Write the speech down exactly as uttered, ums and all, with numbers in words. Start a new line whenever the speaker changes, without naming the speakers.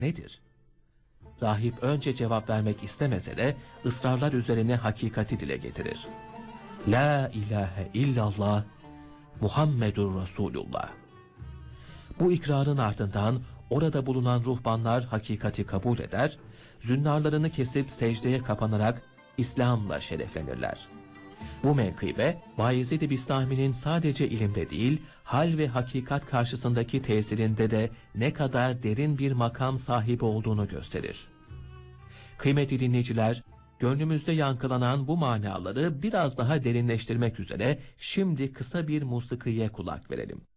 nedir? Rahip önce cevap vermek istemese de ısrarlar üzerine hakikati dile getirir. La ilahe illallah Muhammedur Resulullah. Bu ikrarın ardından orada bulunan ruhbanlar hakikati kabul eder, zünnarlarını kesip secdeye kapanarak İslam'la şereflenirler. Bu menkıbe, Bayezid-i Bistami'nin sadece ilimde değil, hal ve hakikat karşısındaki tesirinde de ne kadar derin bir makam sahibi olduğunu gösterir. Kıymetli dinleyiciler, gönlümüzde yankılanan bu manaları biraz daha derinleştirmek üzere şimdi kısa bir musikiye kulak verelim.